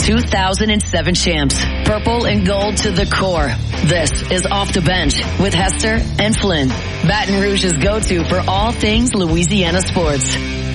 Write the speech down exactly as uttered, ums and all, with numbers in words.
two thousand seven champs, purple and gold to the core. This is Off the Bench with Hester and Flynn, Baton Rouge's go-to for all things Louisiana sports.